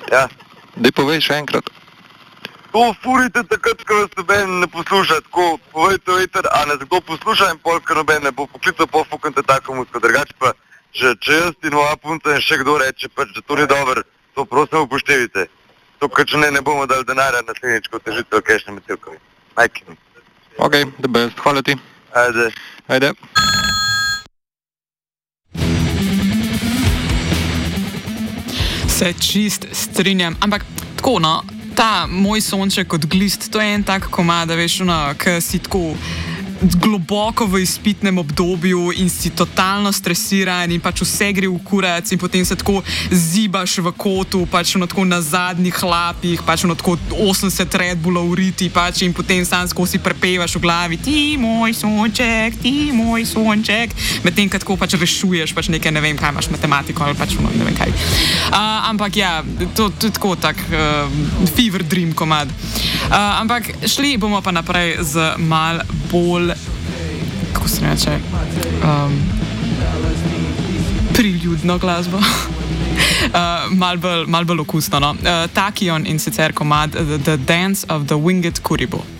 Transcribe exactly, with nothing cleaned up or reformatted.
Ja. Daj povej še enkrat. To furite takrat, ko vas noben ne posluša, tako povejte veter, a ne kdo posluša in pol, ker noben ne bo poklical, pol fukante tako muziko, drugače pa, že, če jaz in moja punca in še kdo reče, pač, da to ni dobro, to prosim upoštevite. To, ker če ne, ne bomo dali denarja naslednjič, kot težite v kešnem metilkovi. Majkini. Ok, the best, hvala ti. Ajde. Ajde. Se čist strinjam, ampak tako, no, ta Moj sonček od glist, to je en tak komad, veš, no, ki si tako globoko v izpitnem obdobju in si totalno stresiran in pač vse gre v kurac in potem se tako zibaš v kotu, pač ono tako na zadnjih hlapih, pač ono tako osemdeset Red Bullov vriti, pač in potem sam skozi prepevaš v glavi ti moj sonček, ti moj sonček, medtem, ko tako pač rešuješ pač nekaj, ne vem, kaj imaš, matematiko ali pač ono, ne vem kaj. Uh, ampak ja, to je tako tak uh, fever dream komad. Uh, ampak šli bomo pa naprej z mal bolj, kako se reče, um, priljudno glasbo. uh, mal bolj, mal bolj okusno, no. Uh, Takion in sicer komad The Dance of the Winged Kuriboh.